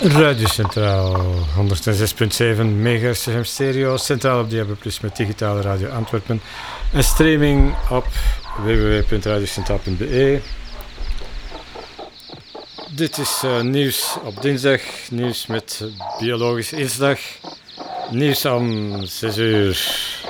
Radio Centraal, 106.7 MHz FM stereo, centraal op DAB+, met digitale radio Antwerpen en streaming op www.radiocentraal.be. Dit is nieuws op dinsdag, nieuws met biologische inslag, nieuws om 6 uur.